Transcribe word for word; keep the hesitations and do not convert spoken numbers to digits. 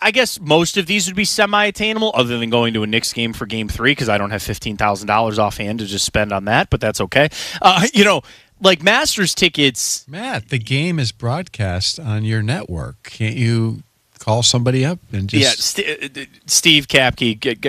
I guess most of these would be semi-attainable, other than going to a Knicks game for Game Three, because I don't have fifteen thousand dollars offhand to just spend on that. But that's okay. Uh, you know, like Masters tickets. Matt, the game is broadcast on your network. Can't you call somebody up and just? Yeah, St- Steve Kapke. G- g-